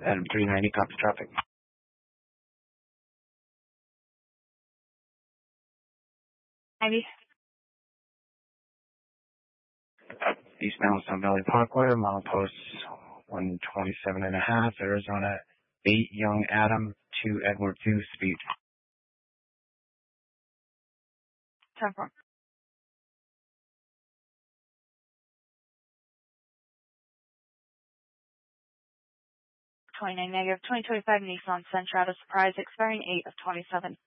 Adam 390, copy traffic. Eastbound Sun Valley Parkway, milepost 127.5, Arizona 8, Young Adam, 2 Edward 2, speed. 10-4. 29 negative, 2025 Nissan Sentra, Surprise, expiring 8 of 27.